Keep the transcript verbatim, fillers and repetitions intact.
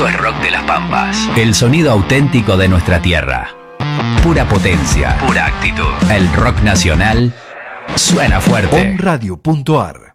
Esto es rock de las Pampas. El sonido auténtico de nuestra tierra. Pura potencia. Pura actitud. El rock nacional suena fuerte. on radio punto a r